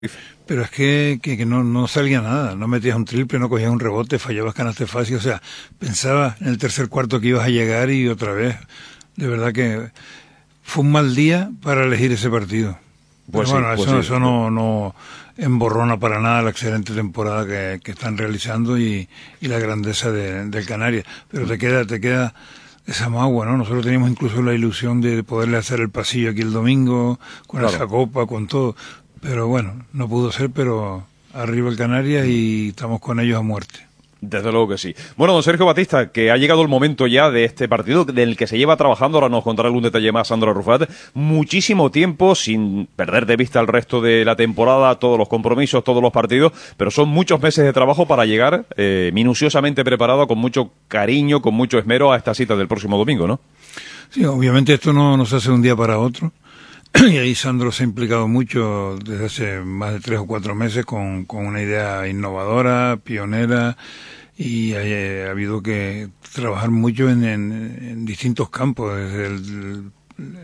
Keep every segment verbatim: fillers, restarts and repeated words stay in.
Pero es que, que, que no, no salía nada, no metías un triple, no cogías un rebote, fallabas canastas fácil, o sea, pensaba en el tercer cuarto que ibas a llegar y otra vez, de verdad que fue un mal día para elegir ese partido. Pues Pero bueno, sí, eso, pues sí. eso no, no emborrona para nada la excelente temporada que, que están realizando y, y la grandeza de, del Canarias. Pero te queda, te queda esa magua, ¿no? Nosotros teníamos incluso la ilusión de poderle hacer el pasillo aquí el domingo, con claro. esa copa, con todo. Pero bueno, no pudo ser, pero arriba el Canarias y estamos con ellos a muerte. Desde luego que sí. Bueno, don Sergio Batista, que ha llegado el momento ya de este partido del que se lleva trabajando, ahora nos contará algún detalle más Sandro Arrufat, muchísimo tiempo sin perder de vista el resto de la temporada, todos los compromisos, todos los partidos, pero son muchos meses de trabajo para llegar eh, minuciosamente preparado, con mucho cariño, con mucho esmero a esta cita del próximo domingo, ¿no? Sí, obviamente esto no, no se hace de un día para otro. Y ahí Sandro se ha implicado mucho desde hace más de tres o cuatro meses con, con una idea innovadora, pionera, y ha, ha habido que trabajar mucho en, en, en distintos campos, desde el, el,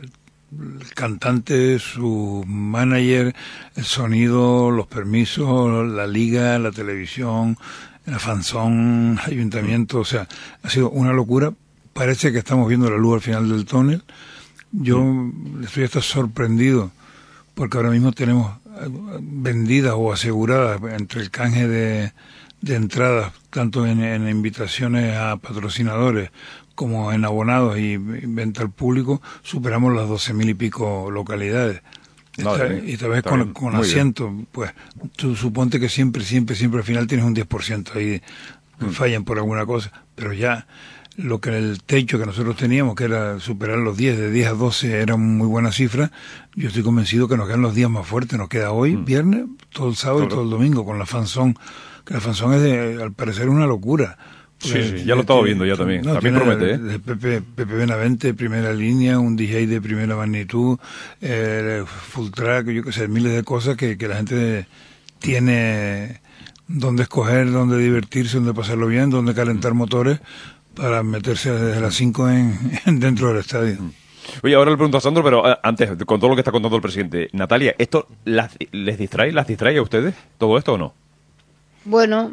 el cantante, su manager, el sonido, los permisos, la liga, la televisión, la fanzón, ayuntamiento, o sea, ha sido una locura. Parece que estamos viendo la luz al final del túnel. Yo estoy hasta sorprendido porque ahora mismo tenemos vendidas o aseguradas entre el canje de, de entradas, tanto en, en invitaciones a patrocinadores como en abonados y venta al público, superamos las doce mil y pico localidades. Esta, y esta vez con, con asiento, pues tú suponte que siempre, siempre, siempre al final tienes un diez por ciento ahí, mm. fallan por alguna cosa, pero ya lo que el techo que nosotros teníamos, que era superar los diez, de diez a doce era muy buena cifra, yo estoy convencido que nos quedan los días más fuertes, nos queda hoy, mm. viernes, todo el sábado claro. y todo el domingo, con la fanzón, que la fanzón es de, al parecer una locura. Sí, sí, ya lo estaba viendo ya también, no, también promete, ¿eh? De Pepe, Pepe Benavente, primera línea, un D J de primera magnitud, eh, full track, yo qué sé, miles de cosas que, que la gente tiene donde escoger, donde divertirse, donde pasarlo bien, donde calentar mm. motores, para meterse desde las cinco en, en dentro del estadio. Oye, ahora le pregunto a Sandro, pero antes, con todo lo que está contando el presidente, Natalia, ¿esto las, les distrae, las distrae a ustedes, todo esto o no? Bueno,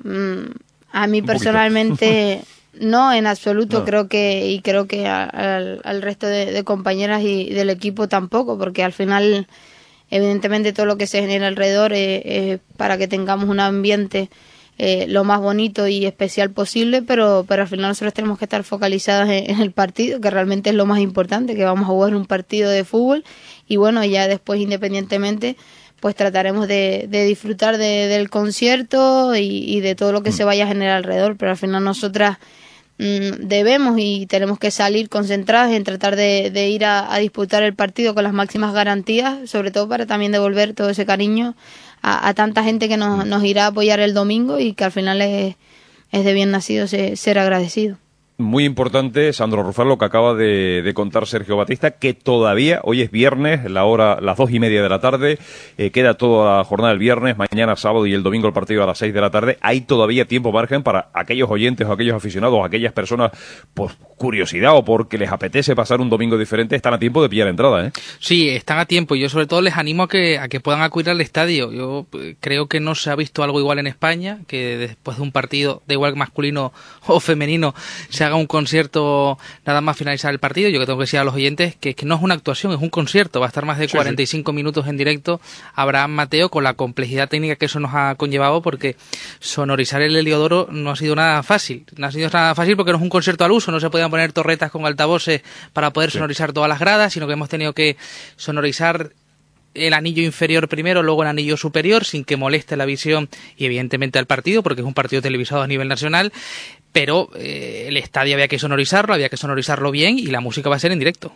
a mí personalmente no, en absoluto, no. creo que, y creo que al, al resto de, de compañeras y del equipo tampoco, porque al final, evidentemente, todo lo que se genera alrededor es, es para que tengamos un ambiente Eh, lo más bonito y especial posible, pero, pero al final nosotros tenemos que estar focalizados en, en el partido, que realmente es lo más importante, que vamos a jugar un partido de fútbol y bueno, ya después independientemente pues trataremos de, de disfrutar de, del concierto y, y de todo lo que mm. se vaya a generar alrededor, pero al final nosotras mmm, debemos y tenemos que salir concentradas en tratar de, de ir a, a disputar el partido con las máximas garantías, sobre todo para también devolver todo ese cariño A, a tanta gente que nos, nos irá a apoyar el domingo y que al final es, es de bien nacido ser, ser agradecido. Muy importante, Sandro Arrufat, lo que acaba de, de contar Sergio Batista, que todavía, hoy es viernes, la hora, las dos y media de la tarde, eh, queda toda la jornada del viernes, mañana sábado y el domingo el partido a las seis de la tarde, hay todavía tiempo margen para aquellos oyentes o aquellos aficionados, o aquellas personas, por curiosidad o porque les apetece pasar un domingo diferente, están a tiempo de pillar entrada, ¿eh? Sí, están a tiempo, y yo sobre todo les animo a que, a que puedan acudir al estadio. Yo creo que no se ha visto algo igual en España, que después de un partido, da igual masculino o femenino, se haga un concierto nada más finalizar el partido. Yo que tengo que decir a los oyentes que, que no es una actuación, es un concierto. Va a estar más de sí, cuarenta y cinco sí. minutos en directo Abraham Mateo, con la complejidad técnica que eso nos ha conllevado, porque sonorizar el Heliodoro no ha sido nada fácil. No ha sido nada fácil porque no es un concierto al uso, no se podían poner torretas con altavoces para poder sí. sonorizar todas las gradas, sino que hemos tenido que sonorizar el anillo inferior primero, luego el anillo superior, sin que moleste la visión y evidentemente al partido, porque es un partido televisado a nivel nacional, pero eh, el estadio había que sonorizarlo, había que sonorizarlo bien y la música va a ser en directo.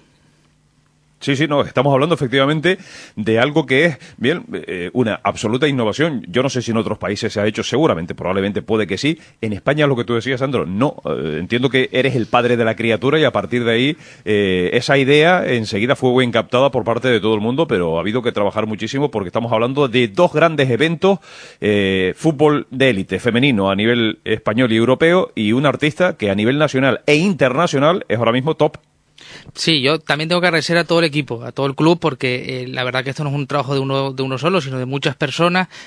Sí, sí, no, estamos hablando efectivamente de algo que es, bien, eh, una absoluta innovación. Yo no sé si en otros países se ha hecho, seguramente, probablemente puede que sí. En España, lo que tú decías, Sandro, no. Eh, entiendo que eres el padre de la criatura y a partir de ahí eh, esa idea enseguida fue bien captada por parte de todo el mundo, pero ha habido que trabajar muchísimo porque estamos hablando de dos grandes eventos, eh, fútbol de élite femenino a nivel español y europeo y un artista que a nivel nacional e internacional es ahora mismo top. Sí, yo también tengo que agradecer a todo el equipo, a todo el club, porque eh, la verdad que esto no es un trabajo de uno de uno solo, sino de muchas personas